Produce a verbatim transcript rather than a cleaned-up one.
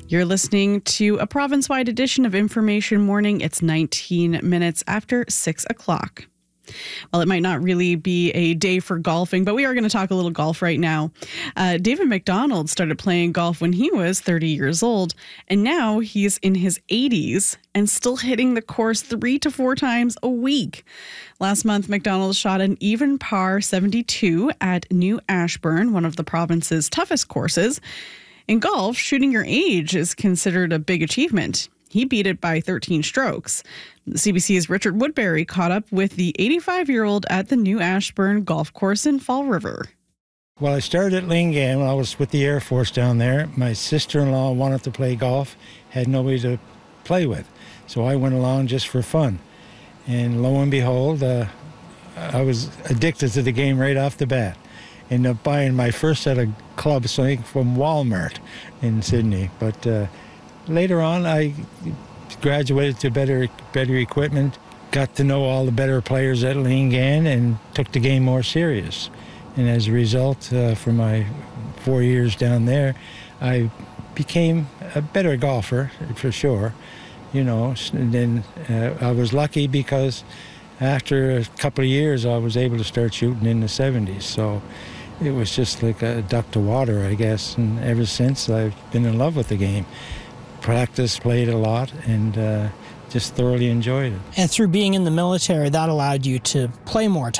You're listening to a province-wide edition of Information Morning. It's nineteen minutes after six o'clock. Well, it might not really be a day for golfing, but we are going to talk a little golf right now. Uh, David McDonald started playing golf when he was thirty years old, and now he's in his eighties and still hitting the course three to four times a week. Last month, McDonald shot an even par seventy-two at New Ashburn, one of the province's toughest courses. In golf, shooting your age is considered a big achievement. He beat it by thirteen strokes. C B C's Richard Woodbury caught up with the eighty-five-year-old at the New Ashburn golf course in Fall River. Well, I started at Lingan when I was with the Air Force down there. My sister-in-law wanted to play golf, had nobody to play with. So I went along just for fun. And lo and behold, uh, I was addicted to the game right off the bat. Ended up buying my first set of clubs, I think, from Walmart in Sydney. But uh, later on, I graduated to better better equipment, got to know all the better players at Lingan, and took the game more serious. And as a result, uh, for my four years down there, I became a better golfer, for sure. You know, and then uh, I was lucky because after a couple of years, I was able to start shooting in the seventies. So it was just like a duck to water, I guess. And ever since, I've been in love with the game. Practiced, played a lot, and uh, just thoroughly enjoyed it. And through being in the military, that allowed you to play more